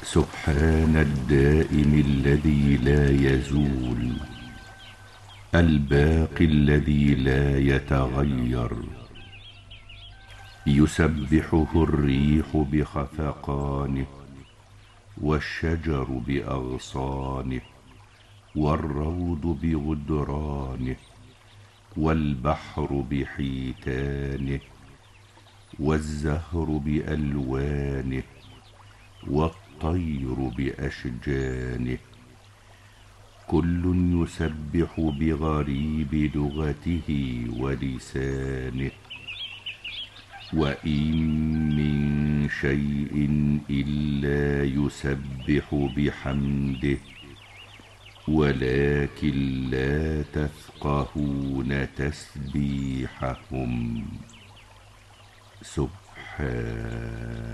سبحان الدائم الذي لا يزول، الباقي الذي لا يتغير، يسبحه الريح بخفقانه، والشجر بأغصانه، والروض بغدرانه، والبحر بحيتانه، والزهر بألوانه، والطير بأشجانه، كل يسبح بغريب لغته ولسانه. وإن من شيء إلا يسبح بحمده، ولكن لا تفقهون تسبيحهم. سبحان